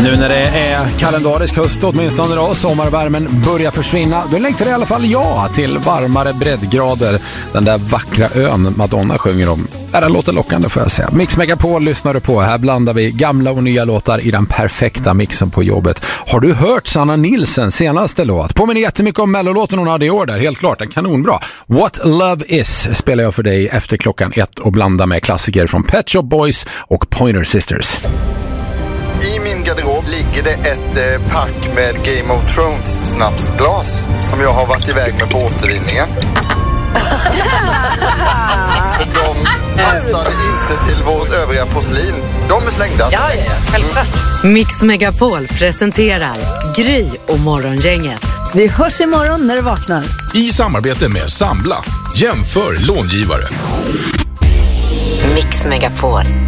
Nu när det är kalendarisk höst åtminstone då, sommarvärmen börjar försvinna, då längtar i alla fall jag till varmare breddgrader. Den där vackra ön Madonna sjunger om. Det låter lockande får jag säga. Mix Megapol lyssnar du på. Här blandar vi gamla och nya låtar i den perfekta mixen på jobbet. Har du hört Sanna Nilssons senaste låt? Påminner jättemycket om mellolåten hon hade i år där, helt klart. En kanonbra. What Love Is spelar jag för dig efter klockan 1 och blandar med klassiker från Pet Shop Boys och Pointer Sisters. I min garderob ligger det ett pack med Game of Thrones snapsglas som jag har varit iväg med på återvinningen. För de passade inte till vårt övriga porslin. De är slängda. Ja, självklart. Mix Megapol presenterar Gry och Morgongänget. Vi hörs imorgon när du vaknar. I samarbete med Sambla. Jämför långivare. Mix Megapol.